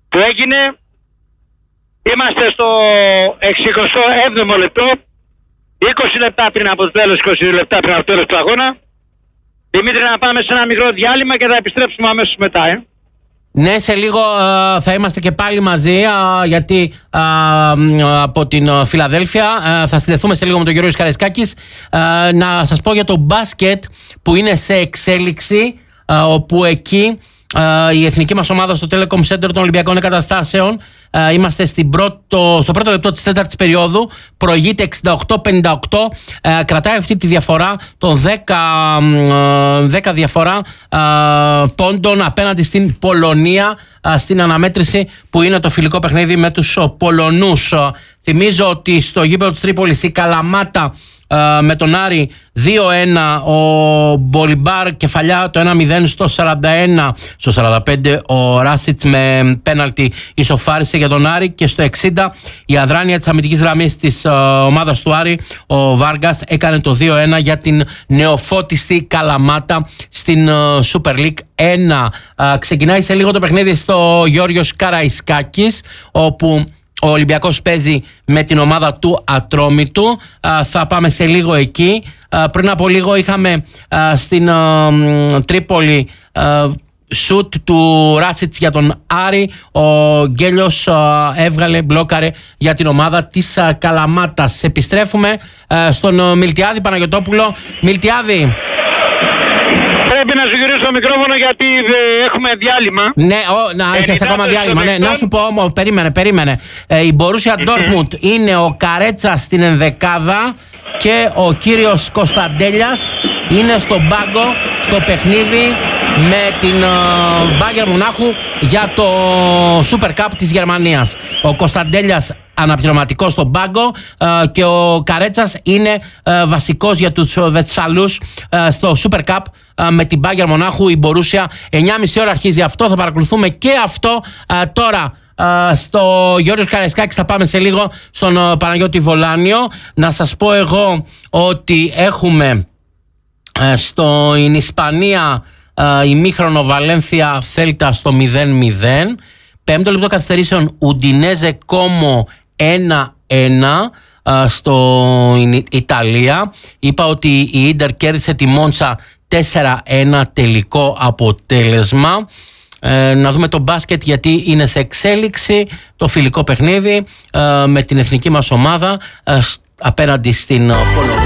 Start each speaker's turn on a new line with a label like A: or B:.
A: που έγινε. Είμαστε στο 67ο λεπτό, 20 λεπτά πριν από το τέλος, 20 λεπτά πριν από το τέλος του αγώνα. Δημήτρη, να πάμε σε ένα μικρό διάλειμμα και θα επιστρέψουμε αμέσως μετά.
B: Ναι, σε λίγο θα είμαστε και πάλι μαζί, γιατί από την Φιλαδέλφια θα συνδεθούμε σε λίγο με τον Γιώργο Καραϊσκάκης. Να σας πω για το μπάσκετ που είναι σε εξέλιξη, όπου εκεί η εθνική μας ομάδα στο Telecom Center των Ολυμπιακών Εγκαταστάσεων, είμαστε στο πρώτο λεπτό της τέταρτης περίοδου, προηγείται 68-58, κρατάει αυτή τη διαφορά των 10 διαφορά πόντων απέναντι στην Πολωνία, στην αναμέτρηση που είναι το φιλικό παιχνίδι με τους Πολωνούς. Θυμίζω ότι στο γήπεδο της Τρίπολης η Καλαμάτα με τον Άρη 2-1, ο Μπολιμπάρ κεφαλιά το 1-0 στο 41, στο 45 ο Ράσιτς με πέναλτι ισοφάρισε για τον Άρη και στο 60 η αδράνεια της αμυντικής γραμμής της ομάδας του Άρη, ο Βάργας, έκανε το 2-1 για την νεοφώτιστη Καλαμάτα στην Super League 1. Ξεκινάει σε λίγο το παιχνίδι στο Γιώργος Καραϊσκάκης, όπου ο Ολυμπιακός παίζει με την ομάδα του Ατρόμητου. Θα πάμε σε λίγο εκεί. Πριν από λίγο είχαμε στην Τρίπολη σουτ του Ράσιτς για τον Άρη. Ο Γκέλιος μπλόκαρε για την ομάδα της Καλαμάτας. Επιστρέφουμε στον Μιλτιάδη Παναγιωτόπουλο. Μιλτιάδη.
A: Πρέπει να σου γυρίσω το μικρόφωνο γιατί έχουμε διάλειμμα.
B: Ναι, έχεις ακόμα διάλειμμα. Ναι, να σου πω όμως, περίμενε. Η Μπορούσια Ντόρτμουντ είναι ο Καρέτσας στην ενδεκάδα και ο κύριος Κωνσταντέλιας είναι στον πάγκο στο παιχνίδι με την Μπάγερ Μονάχου για το Super Cup της Γερμανίας. Ο Κωνσταντέλιας αναπληρωματικός στον πάγκο και ο Καρέτσας είναι βασικός για τους Βετσαλούς στο Super Cup με την Μπάγερ Μονάχου. Η Μπορούσια 9.30 ώρα αρχίζει αυτό, θα παρακολουθούμε και αυτό τώρα. Στο Γιώργος Καραϊσκάκης θα πάμε σε λίγο στον Παναγιώτη Βολάνιο. Να σας πω εγώ ότι έχουμε στην Ισπανία ημίχρονο Βαλένθια Θέλτα στο 0-0. Πέμπτο λεπτό καθυστερήσεων Ουντινέζε Κόμο 1-1 στο Ιταλία. Είπα ότι η Ίντερ κέρδισε τη Μόντσα 4-1 τελικό αποτέλεσμα. Να δούμε το μπάσκετ, γιατί είναι σε εξέλιξη το φιλικό παιχνίδι με την εθνική μας ομάδα απέναντι στην Πολωνία.